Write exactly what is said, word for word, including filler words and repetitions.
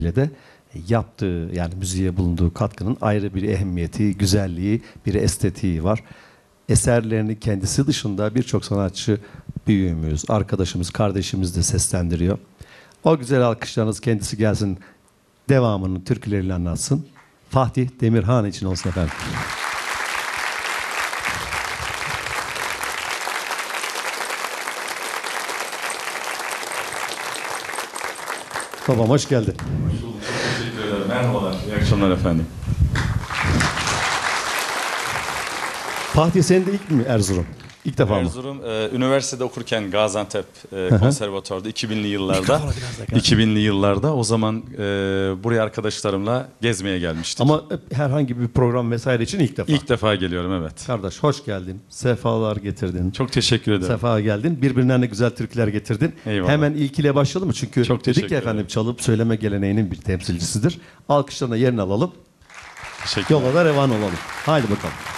de yaptığı, yani müziğe bulunduğu katkının ayrı bir ehemmiyeti, güzelliği, bir estetiği var. Eserlerini kendisi dışında birçok sanatçı büyüğümüz, arkadaşımız, kardeşimiz de seslendiriyor. O güzel alkışlarınız kendisi gelsin, devamını türküleriyle anlatsın. Fatih Demirhan için olsun efendim. Babam hoş geldin. Hoş bulduk. Çok teşekkür ederim. Merhabalar. İyi akşamlar efendim. Fatih senin de ilk mi Erzurum? İlk defa mı? Erzurum, e, üniversitede okurken Gaziantep e, konservatuvarda iki binli yıllarda iki binli yıllarda o zaman e, buraya arkadaşlarımla gezmeye gelmiştik. Ama herhangi bir program vesaire için ilk defa. İlk defa geliyorum, evet. Kardeş hoş geldin. Sefalar getirdin. Çok teşekkür ederim. Sefa geldin. Birbirinden de güzel türküler getirdin. Eyvallah. Hemen ilkiyle başlayalım mı? Çünkü Çok dedik teşekkür ya efendim, ederim. çalıp söyleme geleneğinin bir temsilcisidir. Alkışlarına yerini alalım. Teşekkürler. Yola da revan olalım. Haydi bakalım.